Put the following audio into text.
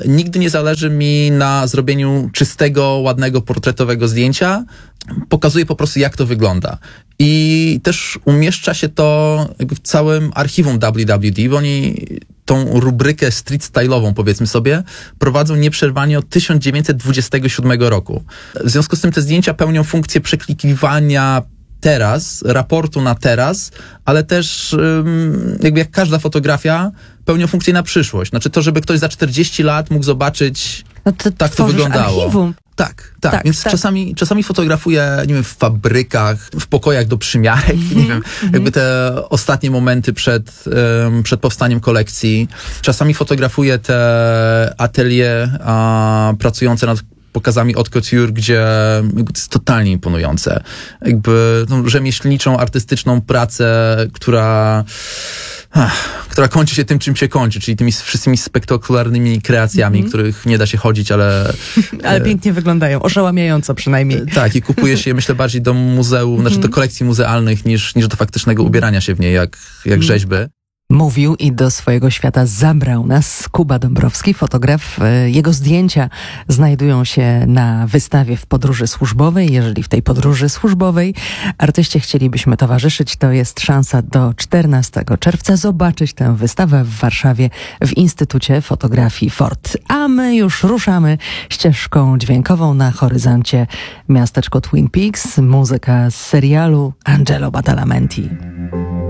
nigdy nie zależy mi na zrobieniu czystego, ładnego, portretowego zdjęcia. Pokazuję po prostu, jak to wygląda. I też umieszcza się to jakby w całym archiwum WWD, bo oni tą rubrykę street style'ową, powiedzmy sobie, prowadzą nieprzerwanie od 1927 roku. W związku z tym te zdjęcia pełnią funkcję przeklikiwania teraz, raportu na teraz, ale też jakby jak każda fotografia pełnią funkcję na przyszłość. Znaczy to, żeby ktoś za 40 lat mógł zobaczyć, tak to wyglądało. Archiwum. Tak. Więc czasami fotografuję, nie wiem, w fabrykach, w pokojach do przymiarek, nie wiem, jakby te ostatnie momenty przed powstaniem kolekcji. Czasami fotografuję te atelier pracujące nad pokazami haute couture, gdzie to jest totalnie imponujące. Jakby rzemieślniczą, artystyczną pracę, która kończy się tym, czym się kończy, czyli tymi wszystkimi spektakularnymi kreacjami, których nie da się chodzić, ale pięknie wyglądają, oszałamiająco przynajmniej. Tak, i kupuje się je, myślę, bardziej do muzeum, znaczy do kolekcji muzealnych, niż do faktycznego ubierania się w niej, jak rzeźby. Mówił i do swojego świata zabrał nas Kuba Dąbrowski, fotograf. Jego zdjęcia znajdują się na wystawie w podróży służbowej. Jeżeli w tej podróży służbowej artyście chcielibyśmy towarzyszyć, to jest szansa do 14 czerwca zobaczyć tę wystawę w Warszawie w Instytucie Fotografii Ford. A my już ruszamy ścieżką dźwiękową. Na horyzoncie miasteczko Twin Peaks, muzyka z serialu Angelo Badalamenti.